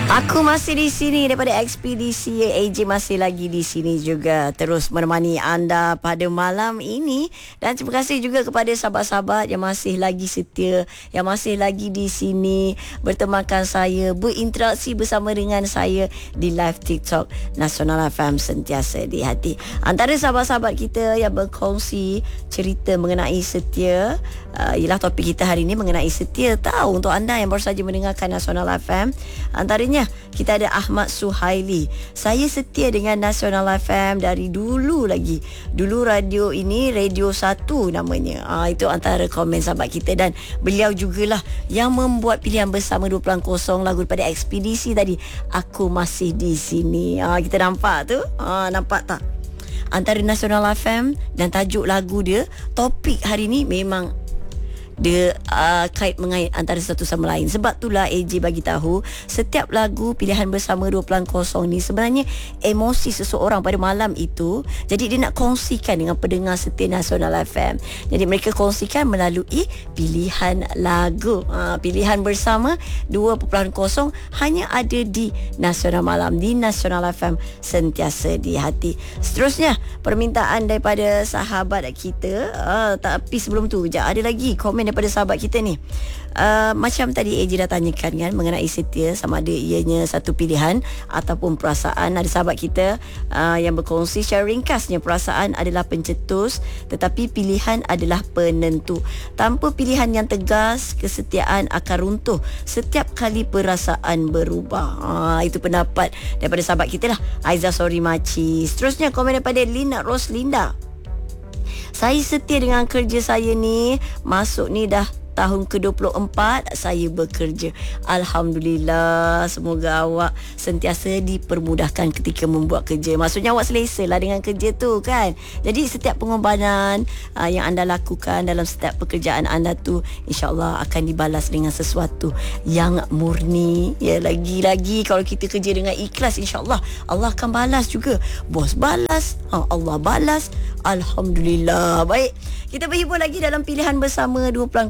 Aku masih di sini daripada Ekspedisi AJ, masih lagi di sini juga terus menemani anda pada malam ini. Dan terima kasih juga kepada sahabat-sahabat yang masih lagi setia, yang masih lagi di sini bertemankan saya, berinteraksi bersama dengan saya di live TikTok Nasional FM Sentiasa di Hati. Antara sahabat-sahabat kita yang berkongsi cerita mengenai setia, ialah topik kita hari ini mengenai setia. Tahu untuk anda yang baru saja mendengarkan Nasional FM, antaranya kita ada Ahmad Suhaili. Saya setia dengan Nasional FM dari dulu lagi. Dulu radio ini Radio 1 namanya. Itu antara komen sahabat kita. Dan beliau jugalah yang membuat pilihan bersama 2.0 lagu daripada Ekspedisi tadi, Aku Masih di Sini. Kita nampak tu? Nampak tak? Antara Nasional FM dan tajuk lagu dia, topik hari ni memang dia kait mengait antara satu sama lain. Sebab itulah AJ bagi tahu setiap lagu pilihan bersama 2.0 ni sebenarnya emosi seseorang pada malam itu. Jadi dia nak kongsikan dengan pendengar setia Nasional FM. Jadi mereka kongsikan melalui pilihan lagu. Pilihan bersama 2.0 hanya ada di Nasional Malam, di Nasional FM Sentiasa di Hati. Seterusnya permintaan daripada sahabat kita. Tapi sebelum tu ada lagi komen daripada sahabat kita ni. Macam tadi AJ dah tanyakan kan mengenai setia, sama ada ianya satu pilihan ataupun perasaan. Ada sahabat kita yang berkongsi secara ringkasnya, perasaan adalah pencetus tetapi pilihan adalah penentu. Tanpa pilihan yang tegas, kesetiaan akan runtuh setiap kali perasaan berubah. Itu pendapat daripada sahabat kita lah, Aiza Sori Maci. Seterusnya komen daripada Lina Roslinda. Saya setia dengan kerja saya ni. Masuk ni dah tahun ke-24 saya bekerja. Alhamdulillah. Semoga awak sentiasa dipermudahkan ketika membuat kerja. Maksudnya awak selesa lah dengan kerja tu kan. Jadi setiap pengorbanan yang anda lakukan dalam setiap pekerjaan anda tu, insyaAllah akan dibalas dengan sesuatu yang murni. Ya, lagi-lagi kalau kita kerja dengan ikhlas, insyaAllah Allah akan balas juga. Bos balas, Allah balas. Alhamdulillah. Baik, kita berhibur lagi dalam pilihan bersama 2.0.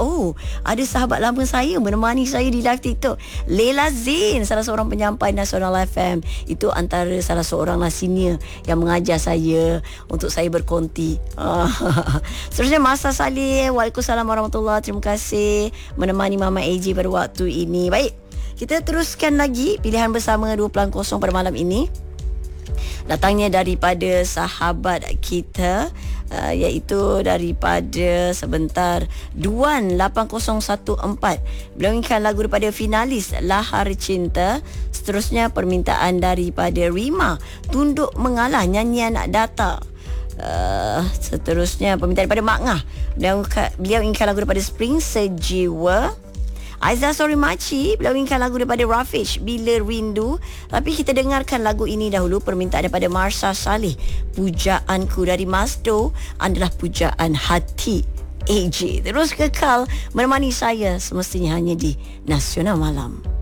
Ada sahabat lama saya menemani saya di live TikTok, Leila Zain, salah seorang penyampai Nasional FM. Itu antara salah seorang senior yang mengajar saya untuk saya berkonti. Seterusnya Masa Saleh, Waalaikumsalam warahmatullahi. Terima kasih menemani Mama AJ pada waktu ini. Baik, kita teruskan lagi pilihan bersama 2.0 pada malam ini. Datangnya daripada sahabat kita, iaitu daripada sebentar Duan 8014. Beliau inginkan lagu daripada finalis Lahar Cinta. Seterusnya permintaan daripada Rima, Tunduk Mengalah, nyanyian Data. Seterusnya permintaan daripada Mak Ngah. Beliau inginkan lagu daripada Spring Sejiwa. Aiza Sori Maci, beliau inginkan lagu daripada Rafiq, Bila Rindu. Tapi kita dengarkan lagu ini dahulu, permintaan daripada Marsha Saleh, Pujaanku dari Masdo adalah pujaan hati AJ. Terus kekal menemani saya semestinya hanya di Nasional Malam.